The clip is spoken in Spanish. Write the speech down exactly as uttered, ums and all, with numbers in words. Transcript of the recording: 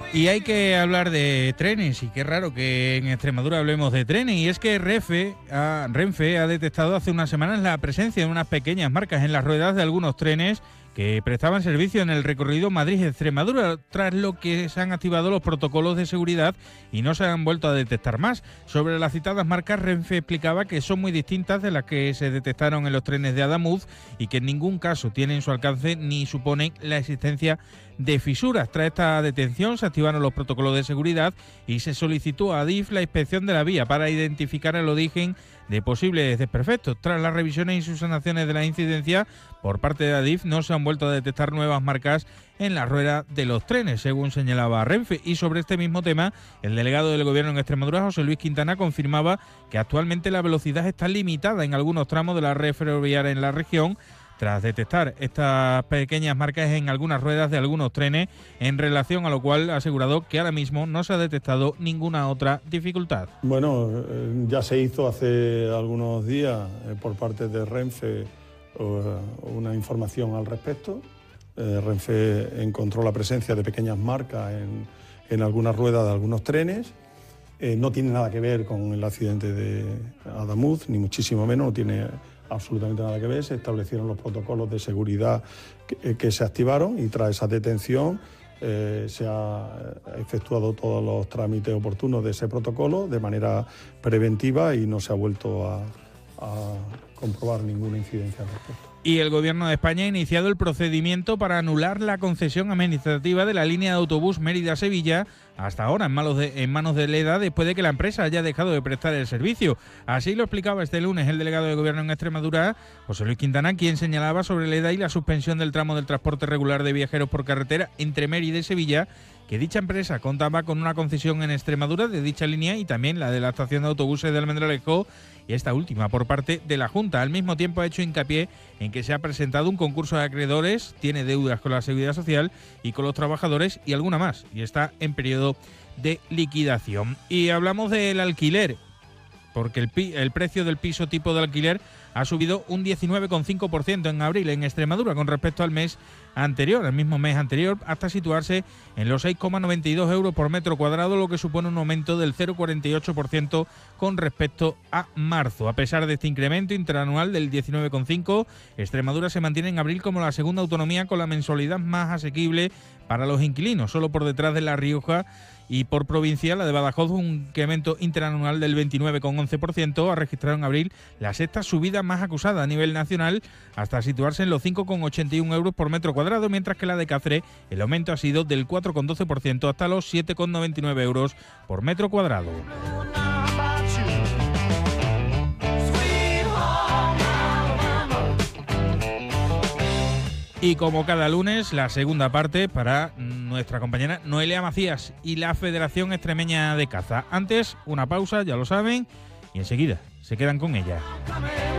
Y hay que hablar de trenes, y qué raro que en Extremadura hablemos de trenes, y es que Renfe ha, Renfe ha detectado hace unas semanas la presencia de unas pequeñas marcas en las ruedas de algunos trenes que prestaban servicio en el recorrido Madrid-Extremadura, tras lo que se han activado los protocolos de seguridad y no se han vuelto a detectar más. Sobre las citadas marcas, Renfe explicaba que son muy distintas de las que se detectaron en los trenes de Adamuz y que en ningún caso tienen su alcance ni suponen la existencia de fisuras. Tras esta detención se activaron los protocolos de seguridad y se solicitó a Adif la inspección de la vía para identificar el origen de posibles desperfectos. Tras las revisiones y subsanaciones de la incidencia por parte de Adif, no se han vuelto a detectar nuevas marcas en la rueda de los trenes, según señalaba Renfe. Y sobre este mismo tema, el delegado del Gobierno en Extremadura, José Luis Quintana, confirmaba que actualmente la velocidad está limitada en algunos tramos de la red ferroviaria en la región, tras detectar estas pequeñas marcas en algunas ruedas de algunos trenes, en relación a lo cual ha asegurado que ahora mismo no se ha detectado ninguna otra dificultad. Bueno, eh, ya se hizo hace algunos días eh, por parte de Renfe eh, una información al respecto. Eh, Renfe encontró la presencia de pequeñas marcas en, en algunas ruedas de algunos trenes. Eh, no tiene nada que ver con el accidente de Adamuz, ni muchísimo menos, no tiene absolutamente nada que ver. Se establecieron los protocolos de seguridad que, que se activaron y tras esa detención eh, se ha efectuado todos los trámites oportunos de ese protocolo de manera preventiva y no se ha vuelto a, a comprobar ninguna incidencia al respecto. Y el Gobierno de España ha iniciado el procedimiento para anular la concesión administrativa de la línea de autobús Mérida-Sevilla, hasta ahora en manos de, en manos de Leda, después de que la empresa haya dejado de prestar el servicio. Así lo explicaba este lunes el delegado de Gobierno en Extremadura, José Luis Quintana, quien señalaba sobre Leda y la suspensión del tramo del transporte regular de viajeros por carretera entre Mérida y Sevilla, que dicha empresa contaba con una concesión en Extremadura de dicha línea y también la de la estación de autobuses de Almendralejo, y esta última por parte de la Junta. Al mismo tiempo ha hecho hincapié en que se ha presentado un concurso de acreedores, tiene deudas con la Seguridad Social y con los trabajadores y alguna más, y está en periodo de liquidación. Y hablamos del alquiler, porque el, pi- el precio del piso tipo de alquiler ha subido un diecinueve coma cinco por ciento en abril en Extremadura con respecto al mes anterior, el mismo mes anterior, hasta situarse en los seis coma noventa y dos euros por metro cuadrado, lo que supone un aumento del cero coma cuarenta y ocho por ciento con respecto a marzo. A pesar de este incremento interanual del diecinueve coma cinco por ciento, Extremadura se mantiene en abril como la segunda autonomía con la mensualidad más asequible para los inquilinos, solo por detrás de La Rioja, y por provincia la de Badajoz, un incremento interanual del veintinueve coma once por ciento, ha registrado en abril la sexta subida más acusada a nivel nacional, hasta situarse en los cinco coma ochenta y un euros por metro cuadrado, mientras que la de Cáceres el aumento ha sido del cuatro coma doce por ciento hasta los siete coma noventa y nueve euros por metro cuadrado. Y como cada lunes, la segunda parte para nuestra compañera Noelia Macías y la Federación Extremeña de Caza. Antes, una pausa, ya lo saben, y enseguida se quedan con ella.